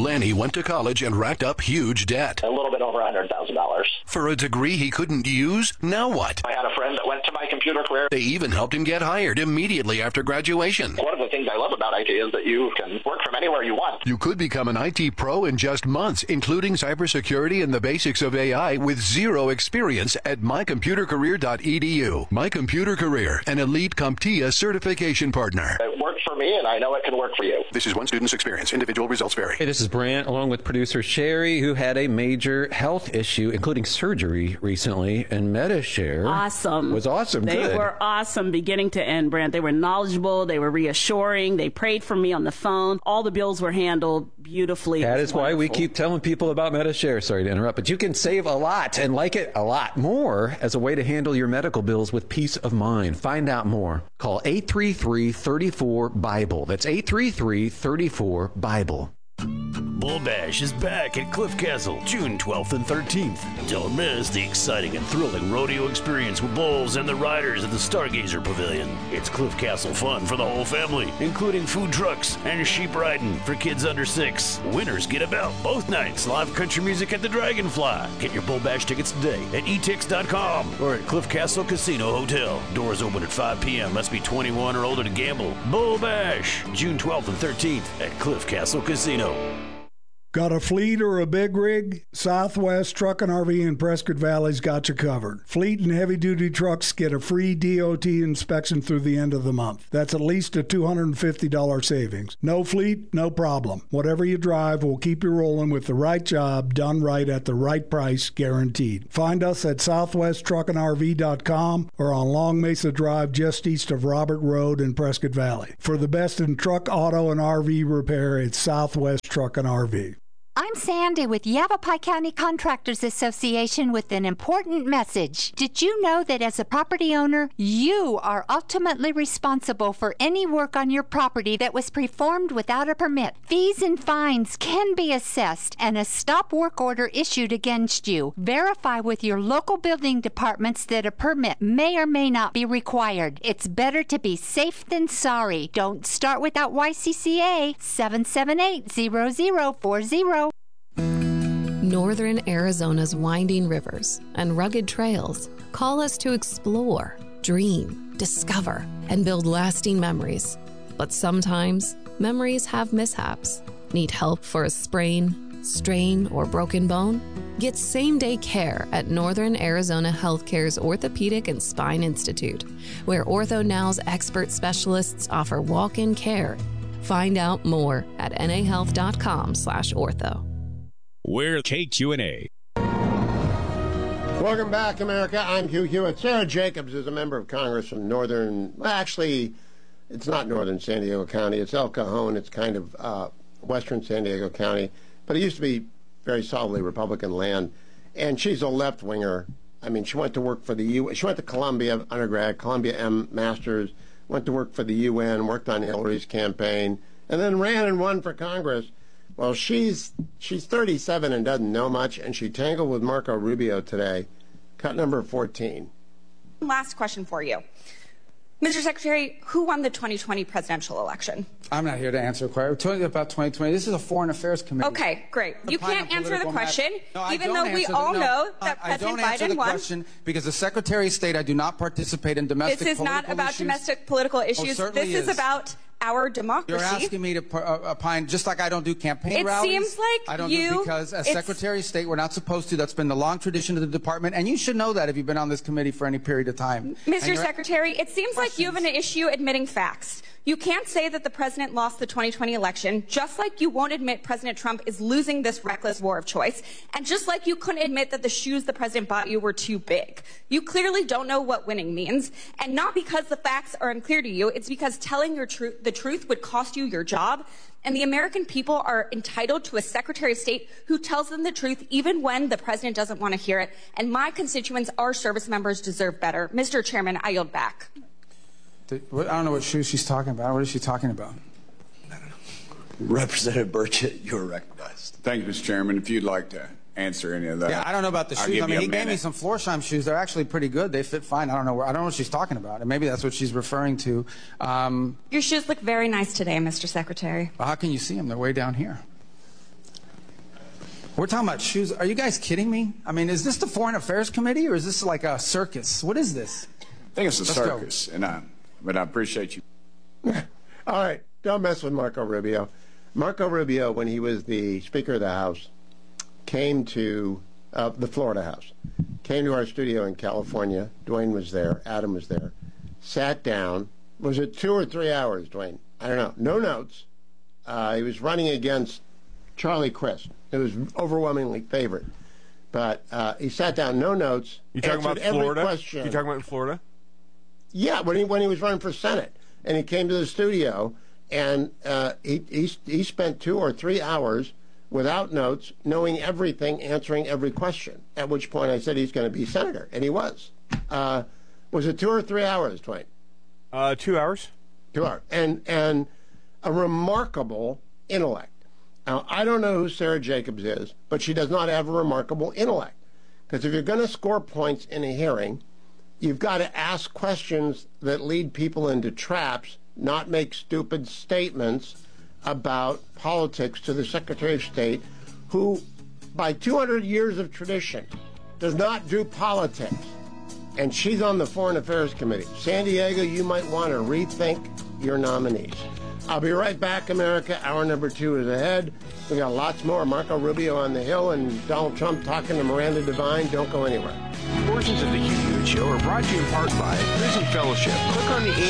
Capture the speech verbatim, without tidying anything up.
Lanny went to college and racked up huge debt. A little bit over one hundred thousand dollars. For a degree he couldn't use? Now what? I had a friend that went to My Computer Career. They even helped him get hired immediately after graduation. One of the things I love about I T is that you can work from anywhere you want. You could become an I T pro in just months, including cybersecurity and the basics of A I with zero experience at my computer career dot e d u. My Computer Career, an elite CompTIA certification partner. It worked for me, and I know it can work for you. This is one student's experience. Individual results vary. Hey, this is Brant, along with producer Sherry, who had a major health issue, including surgery recently, and MediShare awesome. was awesome. They Good. were awesome beginning to end, Brant. They were knowledgeable. They were reassuring. They prayed for me on the phone. All the bills were handled beautifully. That is why wonderful. we keep telling people about MediShare. Sorry to interrupt, but you can save a lot and like it a lot more as a way to handle your medical bills with peace of mind. Find out more. Call eight three three, three four, BIBLE. That's eight three three, three four, BIBLE. Bull Bash is back at Cliff Castle, June twelfth and thirteenth. Don't miss the exciting and thrilling rodeo experience with bulls and the riders at the Stargazer Pavilion. It's Cliff Castle fun for the whole family, including food trucks and sheep riding for kids under six. Winners get a belt both nights. Live country music at the Dragonfly. Get your Bull Bash tickets today at e tix dot com or at Cliff Castle Casino Hotel. Doors open at five p.m. Must be twenty-one or older to gamble. Bull Bash, June twelfth and thirteenth at Cliff Castle Casino. Got a fleet or a big rig? Southwest Truck and R V in Prescott Valley's got you covered. Fleet and heavy-duty trucks get a free D O T inspection through the end of the month. That's at least a two hundred fifty dollars savings. No fleet, no problem. Whatever you drive, we'll keep you rolling with the right job, done right at the right price, guaranteed. Find us at southwest truck and r v dot com or on Long Mesa Drive just east of Robert Road in Prescott Valley. For the best in truck, auto, and R V repair, it's Southwest Truck and R V. I'm Sandy with Yavapai County Contractors Association with an important message. Did you know that as a property owner, you are ultimately responsible for any work on your property that was performed without a permit? Fees and fines can be assessed and a stop work order issued against you. Verify with your local building departments that a permit may or may not be required. It's better to be safe than sorry. Don't start without Y C C A. seven seven eight, zero zero four zero. Northern Arizona's winding rivers and rugged trails call us to explore, dream, discover, and build lasting memories. But sometimes, memories have mishaps. Need help for a sprain, strain, or broken bone? Get same-day care at Northern Arizona Healthcare's Orthopedic and Spine Institute, where OrthoNow's expert specialists offer walk-in care. Find out more at n a health dot com slash ortho. We're K Q and A. Welcome back, America. I'm Hugh Hewitt. Sarah Jacobs is a member of Congress from northern, well, actually, it's not northern San Diego County. It's El Cajon. It's kind of uh, western San Diego County. But it used to be very solidly Republican land. And she's a left-winger. I mean, she went to work for the U. She went to Columbia undergrad, Columbia M Masters, went to work for the U N, worked on Hillary's campaign, and then ran and won for Congress. Well, she's she's thirty-seven and doesn't know much, and she tangled with Marco Rubio today. Cut number fourteen. Last question for you. Mister Secretary, who won the twenty twenty presidential election? I'm not here to answer a question. We're talking about twenty twenty. This is a foreign affairs committee. Okay, great. You can't answer the question, no, even though we all the, no, know that I, President I don't answer Biden the won. Question because the Secretary of State, I do not participate in domestic This is political not about issues. domestic political issues. Oh, this is, is about our democracy. You're asking me to uh, opine, just like I don't do campaign it rallies. It seems like I don't you, do because as Secretary of State, we're not supposed to. That's been the long tradition of the department, and you should know that if you've been on this committee for any period of time. Mister Secretary, it seems questions. like you have an issue admitting facts. You can't say that the president lost the twenty twenty election, just like you won't admit President Trump is losing this reckless war of choice, and just like you couldn't admit that the shoes the president bought you were too big. You clearly don't know what winning means, and not because the facts are unclear to you, it's because telling your tru- the truth would cost you your job, and the American people are entitled to a Secretary of State who tells them the truth even when the president doesn't want to hear it, and my constituents, our service members, deserve better. Mister Chairman, I yield back. I don't know what shoes she's talking about. What is she talking about? I don't know. Representative Burchett, you're recognized. Thank you, Mister Chairman. If you'd like to answer any of that. Yeah, I don't know about the I'll shoes. I mean, he minute. gave me some Florsheim shoes. They're actually pretty good. They fit fine. I don't know where, I don't know what she's talking about. And maybe that's what she's referring to. Um, Your shoes look very nice today, Mister Secretary. Well, how can you see them? They're way down here. We're talking about shoes. Are you guys kidding me? I mean, is this the Foreign Affairs Committee or is this like a circus? What is this? I think it's a Let's circus, and I, but I appreciate you. All right, don't mess with Marco Rubio. Marco Rubio, when he was the Speaker of the House, came to uh, the Florida House, came to our studio in California. Dwayne was there. Adam was there. Sat down. Was it two or three hours, Dwayne? I don't know. No notes. Uh, he was running against Charlie Crist, who was overwhelmingly favored. But uh, he sat down, no notes. You talking about Florida? Question. You talking about Florida? Yeah, when he when he was running for Senate, and he came to the studio, and uh, he, he he spent two or three hours without notes, knowing everything, answering every question. At which point I said he's going to be senator, and he was. Uh, was it two or three hours, Dwayne? Uh, two hours. Two hours, and and a remarkable intellect. Now, I don't know who Sarah Jacobs is, but she does not have a remarkable intellect. Because if you're going to score points in a hearing, you've got to ask questions that lead people into traps, not make stupid statements about politics to the Secretary of State, who, by two hundred years of tradition, does not do politics. And she's on the Foreign Affairs Committee. San Diego, you might want to rethink your nominees. I'll be right back, America. Hour number two is ahead. We got lots more. Marco Rubio on the Hill and Donald Trump talking to Miranda Devine. Don't go anywhere. Portions of the Hugh Hewitt Show are brought to you in part by Prison Fellowship. Click on the